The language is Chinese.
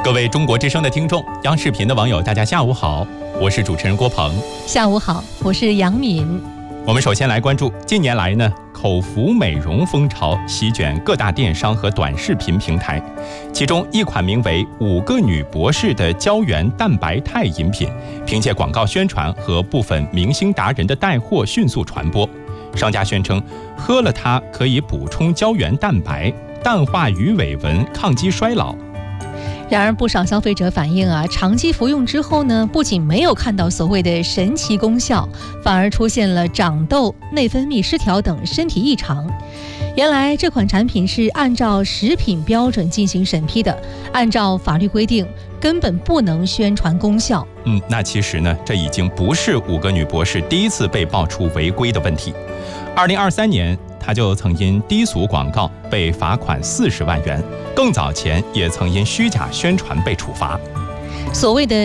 各位中国之声的听众，央视频的网友，大家下午好，我是主持人郭鹏。 下午好，我是杨敏。 我们首先来关注近年来口服美容风潮席卷各大电商和短视频平台，其中一款名为5个女博士的胶原蛋白肽饮品，凭借广告宣传和部分明星达人的带货迅速传播。商家宣称喝了它可以补充胶原蛋白，淡化鱼尾纹，抗击衰老。 然而不少消费者反映长期服用之后不仅没有看到所谓的神奇功效，反而出现了长痘、内分泌失调等身体异常。原来这款产品是按照食品标准进行审批的，按照法律规定根本不能宣传功效。 那其实这已经不是5个女博士第一次被爆出违规的问题。2023年她就曾因低俗广告被罚款40万元，更早前也曾因虚假宣传被处罚。 所谓的